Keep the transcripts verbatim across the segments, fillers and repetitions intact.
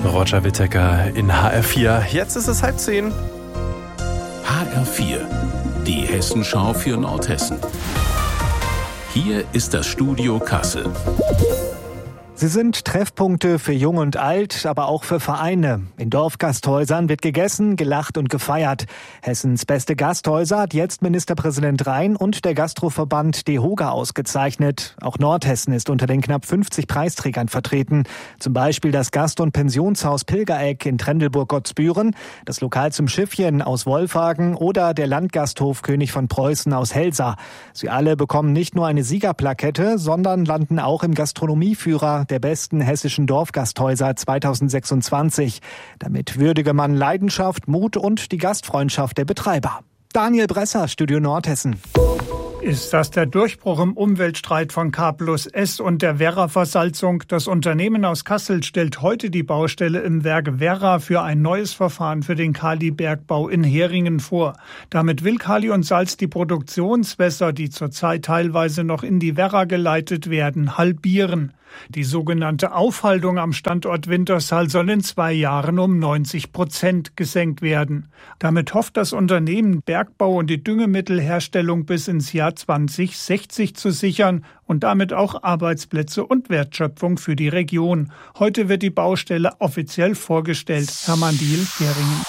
Roger Whittaker in H R vier. Jetzt ist es halb zehn. H R vier, die Hessenschau für Nordhessen. Hier ist das Studio Kassel. Sie sind Treffpunkte für Jung und Alt, aber auch für Vereine. In Dorfgasthäusern wird gegessen, gelacht und gefeiert. Hessens beste Gasthäuser hat jetzt Ministerpräsident Rhein und der Gastroverband DEHOGA ausgezeichnet. Auch Nordhessen ist unter den knapp fünfzig Preisträgern vertreten. Zum Beispiel das Gast- und Pensionshaus Pilgereck in Trendelburg-Gottsbüren, das Lokal zum Schiffchen aus Wolfhagen oder der Landgasthof König von Preußen aus Helsa. Sie alle bekommen nicht nur eine Siegerplakette, sondern landen auch im Gastronomieführer der besten hessischen Dorfgasthäuser zweitausendsechsundzwanzig. Damit würdige man Leidenschaft, Mut und die Gastfreundschaft der Betreiber. Daniel Bresser, Studio Nordhessen. Ist das der Durchbruch im Umweltstreit von K plus S und der Werra-Versalzung? Das Unternehmen aus Kassel stellt heute die Baustelle im Werk Werra für ein neues Verfahren für den Kalibergbau in Heringen vor. Damit will Kali und Salz die Produktionswässer, die zurzeit teilweise noch in die Werra geleitet werden, halbieren. Die sogenannte Aufhaltung am Standort Wintershall soll in zwei Jahren um neunzig Prozent gesenkt werden. Damit hofft das Unternehmen, Bergbau und die Düngemittelherstellung bis ins Jahr zwanzig sechzig zu sichern und damit auch Arbeitsplätze und Wertschöpfung für die Region. Heute wird die Baustelle offiziell vorgestellt. Hermann Diel, Heringen.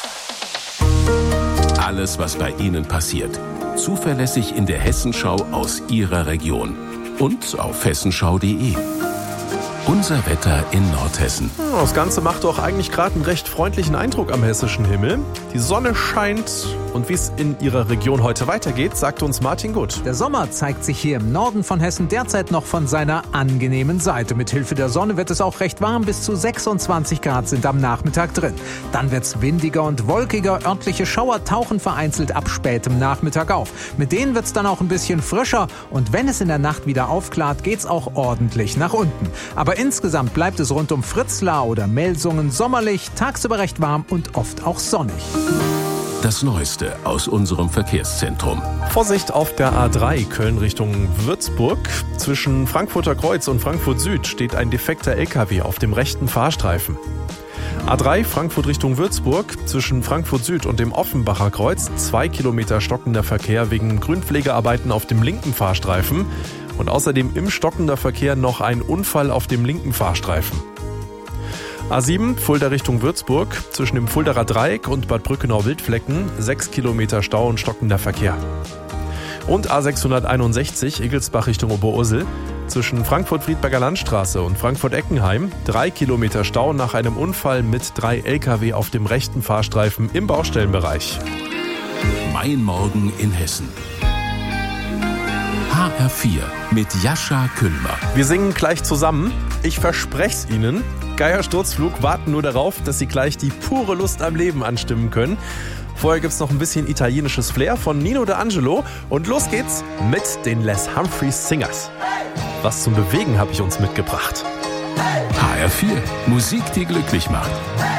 Alles, was bei Ihnen passiert, zuverlässig in der Hessenschau aus Ihrer Region und auf hessenschau punkt de. Unser Wetter in Nordhessen. Das Ganze macht doch eigentlich gerade einen recht freundlichen Eindruck am hessischen Himmel. Die Sonne scheint und wie es in Ihrer Region heute weitergeht, sagt uns Martin Gutt. Der Sommer zeigt sich hier im Norden von Hessen derzeit noch von seiner angenehmen Seite. Mit Hilfe der Sonne wird es auch recht warm, bis zu sechsundzwanzig Grad sind am Nachmittag drin. Dann wird's windiger und wolkiger, örtliche Schauer tauchen vereinzelt ab spätem Nachmittag auf. Mit denen wird's dann auch ein bisschen frischer und wenn es in der Nacht wieder aufklart, geht's auch ordentlich nach unten. Aber insgesamt bleibt es rund um Fritzlar oder Melsungen sommerlich, tagsüber recht warm und oft auch sonnig. Das Neueste aus unserem Verkehrszentrum. Vorsicht auf der A drei Köln Richtung Würzburg. Zwischen Frankfurter Kreuz und Frankfurt Süd steht ein defekter L K W auf dem rechten Fahrstreifen. A drei Frankfurt Richtung Würzburg. Zwischen Frankfurt Süd und dem Offenbacher Kreuz zwei Kilometer stockender Verkehr wegen Grünpflegearbeiten auf dem linken Fahrstreifen. Und außerdem im stockender Verkehr noch ein Unfall auf dem linken Fahrstreifen. A sieben, Fulda Richtung Würzburg, zwischen dem Fuldaer Dreieck und Bad Brückenau-Wildflecken, sechs Kilometer Stau und stockender Verkehr. Und A sechshunderteinundsechzig, Igelsbach Richtung Oberursel, zwischen Frankfurt-Friedberger Landstraße und Frankfurt-Eckenheim, drei Kilometer Stau nach einem Unfall mit drei L K W auf dem rechten Fahrstreifen im Baustellenbereich. Mein Morgen in Hessen. H R vier mit Jascha Kühlmer. Wir singen gleich zusammen. Ich verspreche es Ihnen. Geier Sturzflug warten nur darauf, dass Sie gleich die pure Lust am Leben anstimmen können. Vorher gibt's noch ein bisschen italienisches Flair von Nino D'Angelo. Und los geht's mit den Les Humphreys Singers. Was zum Bewegen habe ich uns mitgebracht. H R vier, Musik, die glücklich macht.